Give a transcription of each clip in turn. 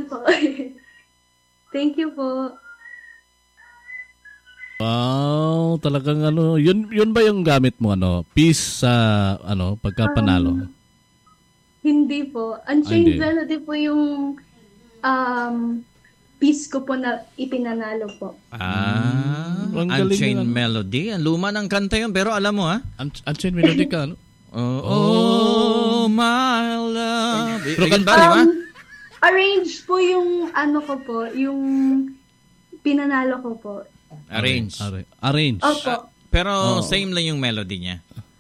naman po. Thank you po. Wow, talagang yun ba yung gamit mo piece sa pagkapanalo? Hindi po. Unchained Hindi. Melody po yung piece ko po na ipinanalo po. Ang galing Unchained yun, Melody. Ang luma ng kanta yun, pero alam mo Unchained Melody ka, Oh, my love. Pero Ayun ba, kanta- di ba? Arrange po yung ko po, yung pinanalo ko po. Arrange. Arrange. Opo. Pero same lang yung melody niya.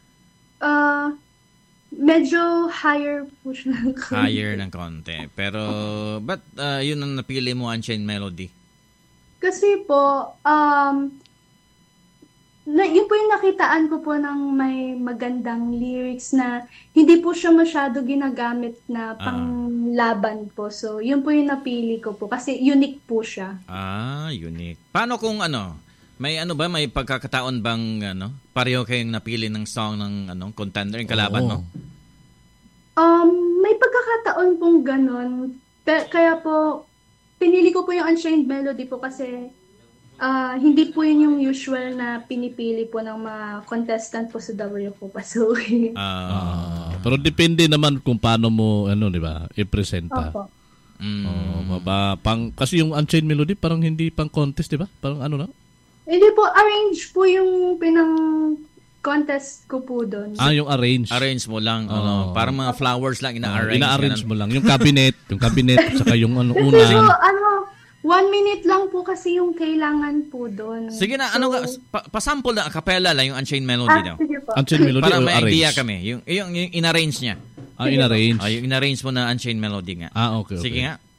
Medyo higher po siya ng konti. Higher ng konti. Pero, ba't yun ang napili mo, Unchained Melody? Kasi po, yun po yung nakitaan ko po ng may magandang lyrics na hindi po siya masyado ginagamit na panglaban po. So, yun po yung napili ko po kasi unique po siya. Unique. Paano kung may may pagkakataon bang pareho kayong napili ng song ng contender, yung kalaban mo? May pagkakataon pong ganon. Kaya po, pinili ko po yung Unchained Melody po kasi hindi po yun yung usual na pinipili po ng mga contestant po sa W po pasukin. Pero depende naman kung paano mo di ba, i-presenta. Opo. Kasi yung Unchained Melody parang hindi pang contest, di ba? Parang na? Hindi po, arrange po yung pinang-contest ko po doon. Yung arrange. Arrange mo lang. Parang mga flowers lang, ina-arrange mo lang. Yung cabinet, saka yung Kasi unan. po, 1 minute lang po kasi yung kailangan po doon. Sige na, pasample na, a cappella lang yung Unchained Melody daw. Sige po. Unchained Melody Para o may idea arrange? kami. Yung in-arrange niya. In-arrange. Yung in-arrange mo na Unchained Melody nga. Okay. Sige nga.